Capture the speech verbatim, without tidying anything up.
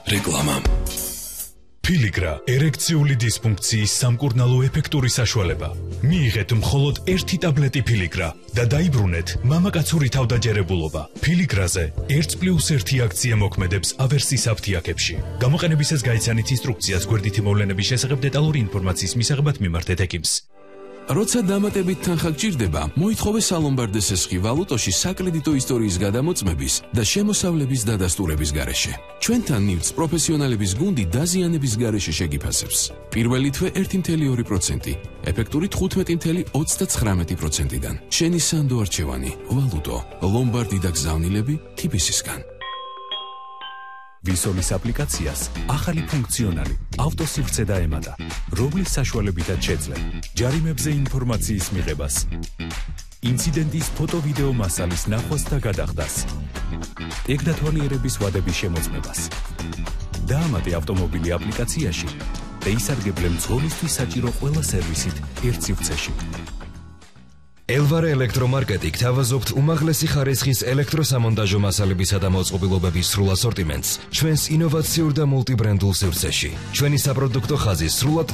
რეკლამა. Piligra ერექციული დისფუნქციის სამკურნალო ეფექტური საშუალება. მიიღეთ მხოლოდ ერთი ტაბლეტი Piligra და დაიბრუნეთ მამაკაცური თავდაჯერებულობა. Piligrაზე ერთ პლუს ერთი აქცია მოქმედებს ავერსის აფთიაქებში. გამოყენებისას გაიცანით ინსტრუქციას გვერდითი მოვლენების შესახებ დეტალური ინფორმაციის მისაღებად მიმართეთ ექიმს. როცა დამატებით თანხა გჭირდება, მოითხოვე სალომბარდეს ესხი ვალუტოში საკრედიტო ისტორიის გადამოწმების და შემოსავლების დადასტურების გარეშე. ჩვენთან ნივთს პროფესიონალების გუნდი დაზიანების გარეშე შეგიფასებს. პირველი თვე ერთი კoma ორი პროცენტი, ეფექტური თხუთმეტი კoma ოცდაცხრამეტი პროცენტიდან. შენი სანდო არჩევანი, ვალუტო, ლომბარდი და გზავნილები თიბისისგან. ვისოლის აპლიკაციას ახალი ფუნქციონალი ავტოსივრცე დაემატა, რომლის საშუალებითაც შეძლებ ჯარიმებზე ინფორმაციის მიღებას, ინციდენტის ფოტო-ვიდეო მასალის ნახვას და გადახდას, ეგდათვალიერების ვადების შემოწმებას. დაამატე ავტომობილი აპლიკაციაში და ისარგებლე მძღოლისთვის საჭირო ყველა სერვისით ერთ სივრცეში. Elvare ელექტრომარკეტი გთავაზობთ უმაღლესი ხარისხის ელექტროსამონტაჟო მასალებისა და მოწყობილობების სრულ ასორტიმენტს ჩვენს ინოვაციურ და მულტიბრენდულ სივრცეში. ჩვენი საპროდუქტო ხაზი სრულად